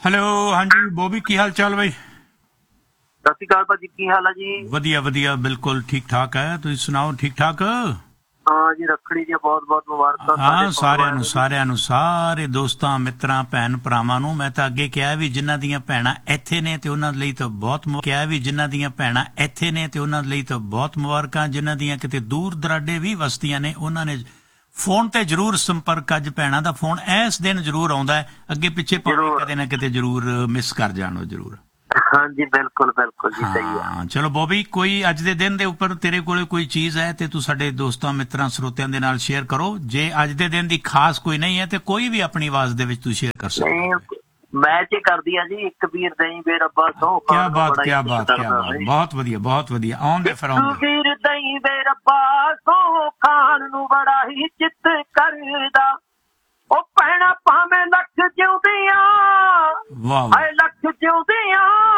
Hello, ਹਾਂਜੀ ਬੋਬੀ, ਕੀ ਹਾਲ ਚਾਲ ਬਾਈ? ਸਤਿ ਸ਼੍ਰੀ ਅਕਾਲ ਭਾਜੀ, ਕੀ ਹਾਲ ਆ ਜੀ? ਵਧੀਆ ਵਧੀਆ, ਬਿਲਕੁਲ ਠੀਕ ਠਾਕ ਹੈ। ਤੁਸੀਂ ਸੁਣਾਓ, ਠੀਕ ਠਾਕ? ਹਾਂ ਜੀ, ਰੱਖੜੀ ਦੀਆਂ ਬਹੁਤ ਬਹੁਤ ਮੁਬਾਰਕਾਂ ਹਾਂ, ਸਾਰਿਆਂ ਨੂੰ ਸਾਰੇ ਦੋਸਤਾਂ ਮਿੱਤਰਾਂ ਭੈਣ ਭਰਾਵਾਂ ਨੂੰ। ਮੈਂ ਤਾਂ ਅੱਗੇ ਕਿਹਾ ਵੀ ਜਿਨ੍ਹਾਂ ਦੀਆਂ ਭੈਣਾਂ ਇੱਥੇ ਨੇ ਤੇ ਉਹਨਾਂ ਲਈ ਤਾਂ ਬਹੁਤ ਬਹੁਤ ਮੁਬਾਰਕਾਂ। ਜਿਨ੍ਹਾਂ ਦੀਆਂ ਕਿਤੇ ਦੂਰ ਦਰਾਡੇ ਵੀ ਵਸਦੀਆਂ ਨੇ ਉਹਨਾਂ ਨੇ ਫੋਨ ਤੇ ਜ਼ਰੂਰ ਸੰਪਰਕ। ਅੱਜ ਭੈਣਾਂ ਦਾ ਫੋਨ ਇਸ ਦਿਨ ਜ਼ਰੂਰ ਆਉਂਦਾ ਹੈ, ਅੱਗੇ ਪਿੱਛੇ ਭਾਵੇਂ ਕਦੇ ਨਾ ਕਿਤੇ ਜ਼ਰੂਰ ਮਿਸ ਕਰ ਜਾਣੋ ਜ਼ਰੂਰ। ਹਾਂਜੀ ਬਿਲਕੁਲ ਬਿਲਕੁਲ ਜੀ, ਸਹੀ ਹੈ। ਹਾਂ ਚਲੋ ਬੋਬੀ, ਕੋਈ ਅੱਜ ਦੇ ਦਿਨ ਦੇ ਉੱਪਰ ਤੇਰੇ ਕੋਲ ਕੋਈ ਚੀਜ਼ ਹੈ ਤੇ ਤੂੰ ਸਾਡੇ ਦੋਸਤਾਂ ਮਿੱਤਰਾਂ ਸਰੋਤਿਆਂ ਦੇ ਨਾਲ ਸ਼ੇਅਰ ਕਰੋ। ਜੇ ਅੱਜ ਦੇ ਦਿਨ ਦੀ ਖਾਸ ਕੋਈ ਨਹੀਂ ਹੈ ਤੇ ਕੋਈ ਵੀ ਆਪਣੀ ਆਵਾਜ਼ ਦੇ ਵਿੱਚ ਤੂੰ ਸ਼ੇਅਰ ਕਰ ਸਕਦਾ। ਮੈਂ ਚ ਕਰਦੀ ਆ ਜੀ, ਇੱਕ ਵੀਰ ਦਹੀਂ ਵੇ ਰੱਬਾ ਸਹੁੰ ਖਾਣ ਨੂੰ ਬੜਾ ਕਿਆ ਬਾਤ, ਬਹੁਤ ਵਧੀਆ ਬਹੁਤ ਵਧੀਆ। ਆਉਂਦੇ ਫਿਰ ਵੀਰ ਦਹੀਂ ਵੇ ਰੱਬਾ ਸਹੁੰ ਖਾਣ ਨੂੰ ਬੜਾ ਹੀ ਚਿੱਤ ਕਰਦਾ। ਉਹ ਭੈਣਾਂ ਭਾਵੇਂ ਲੱਖ ਜਿਉਂਦੀਆਂ, ਵਾਹ ਹਾਏ ਲੱਖ ਜਿਉਂਦੀਆਂ